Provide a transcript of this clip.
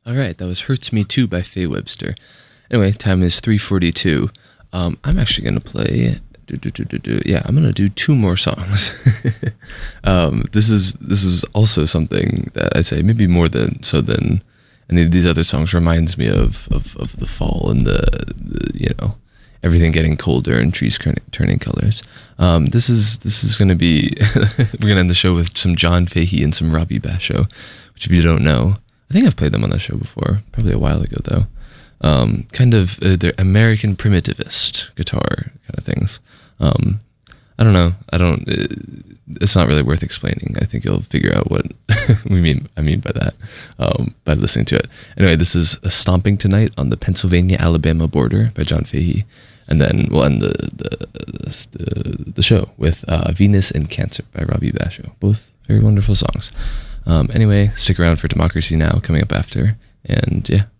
All right, that was "Hurts Me Too" by Faye Webster. Anyway, time is 3:42. I'm actually gonna play. Yeah, I'm gonna do two more songs. This is also something that I'd say maybe more than any of these other songs reminds me of the fall and the everything getting colder and trees turning colors. This is gonna be we're gonna end the show with some John Fahey and some Robbie Basho, which if you don't know, I think I've played them on the show before, probably a while ago though. They're American primitivist guitar kind of things. I don't know. It's not really worth explaining. I think you'll figure out what I mean by that by listening to it. Anyway, this is "Stomping Tonight on the Pennsylvania-Alabama Border" by John Fahey, and then we'll end the show with "Venus and Cancer" by Robbie Basho. Both very wonderful songs. Anyway, stick around for "Democracy Now!" coming up after, and yeah.